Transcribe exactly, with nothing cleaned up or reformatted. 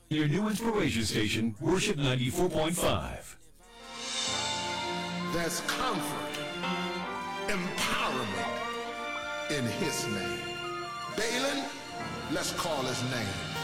Your new inspiration station, Worship ninety-four point five. There's comfort, empowerment in his name. Balin, let's call his name.